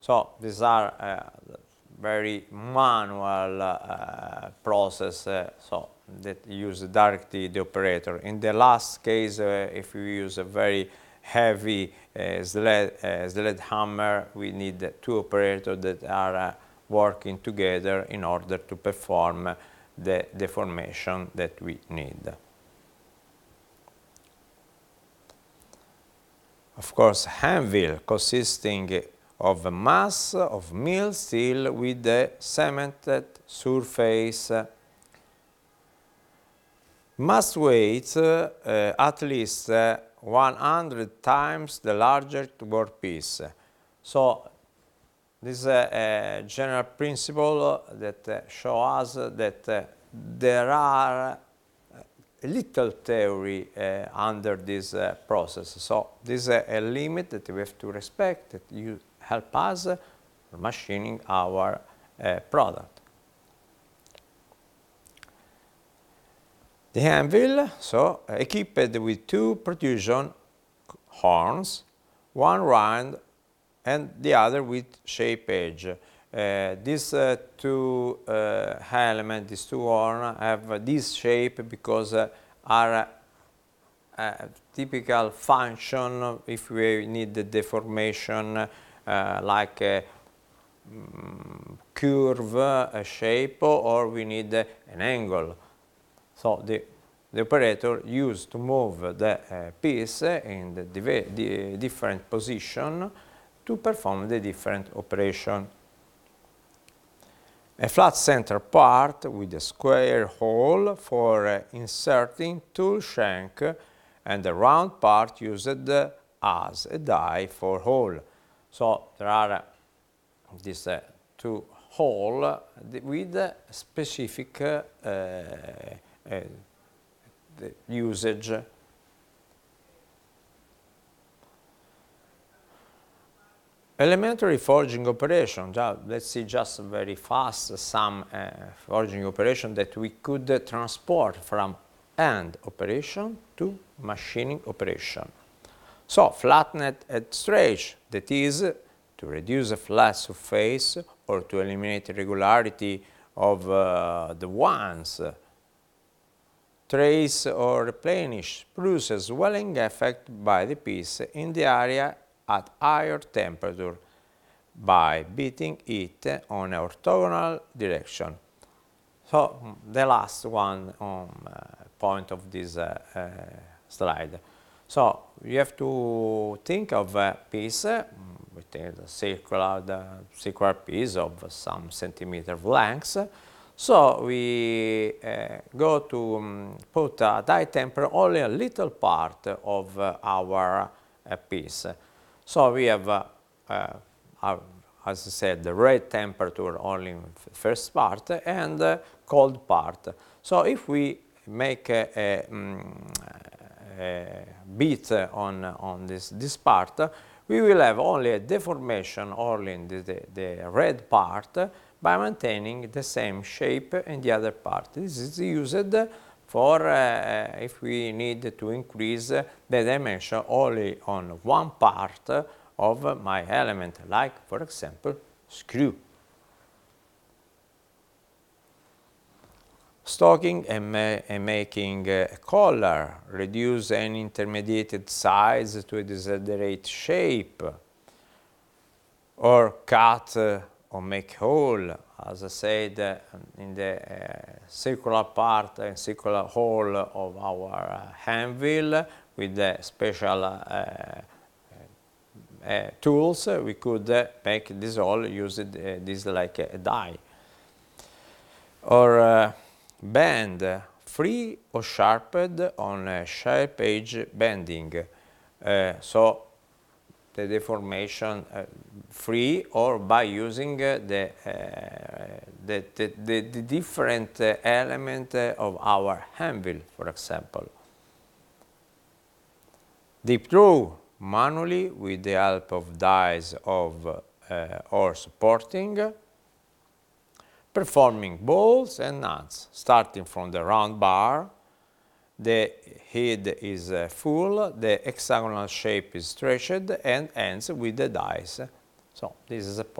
So these are very manual process, so that use directly the operator. In the last case, if we use a very heavy sledgehammer, we need two operators that are working together in order to perform the deformation that we need. Of course, anvil consisting of a mass of mill steel with a cemented surface. Must weigh at least 100 times the larger workpiece. So this is a general principle that shows us that there are a little theory under this process. So this is a limit that we have to respect, that you help us machining our product. The anvil, so equipped with two protrusion horns, one round and the other with shape edge. These two elements, these two horns, have this shape because are a typical function if we need the deformation like a curve, a shape, or we need an angle. So the operator used to move the piece in the different position to perform the different operation. A flat center part with a square hole for inserting tool shank and a round part used as a die for hole. So there are these two holes with specific usage. Elementary forging operation. Let's see just very fast some forging operation that we could transport from hand operation to machining operation. So flattened edge stretch, that is to reduce a flat surface or to eliminate irregularity of the ones. Trace or replenish produces swelling effect by the piece in the area at higher temperature by beating it on an orthogonal direction. So the last one point of this slide. So you have to think of a piece with a circular piece of some centimeter length. So we go to put at high temperature only a little part of our piece. So we have, as I said, the red temperature only in the first part and the cold part. So if we make a beat on this part, we will have only a deformation only in the red part by maintaining the same shape in the other part. This is used for if we need to increase the dimension only on one part of my element, like for example screw. Stocking and making a collar, reduce an intermediate size to a desired shape, or cut or make hole, as I said, in the circular part and circular hole of our anvil with the special tools. We could make this hole using this like a die. Or bend, free or sharpened on a sharp edge bending. So the deformation free or by using the different element of our anvil, for example. Deep through manually with the help of dies of or supporting. Performing bolts and nuts, starting from the round bar. The head is full, the hexagonal shape is stretched and ends with the dies. So this is a